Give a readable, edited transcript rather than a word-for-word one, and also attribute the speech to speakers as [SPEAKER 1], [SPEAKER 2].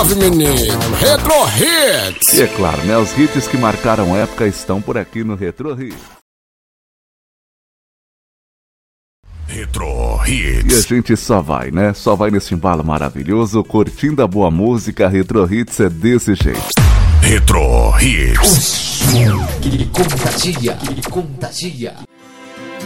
[SPEAKER 1] salve, menino! Retro Hits!
[SPEAKER 2] E é claro, né? Os hits que marcaram época estão por aqui no Retro Hits.
[SPEAKER 1] Retro Hits.
[SPEAKER 2] E a gente só vai, né? Só vai nesse embalo maravilhoso, curtindo a boa música. Retro Hits é desse jeito.
[SPEAKER 1] Retro Hits.
[SPEAKER 3] O som que contagia, que contagia.